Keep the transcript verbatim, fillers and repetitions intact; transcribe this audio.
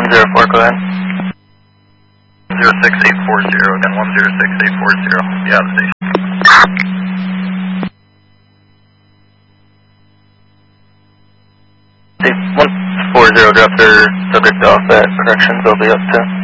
zero four, go ahead. zero six eight four zero, again one zero six eight four zero, yeah, the station. one four zero, drop their subject off at corrections, they'll be up to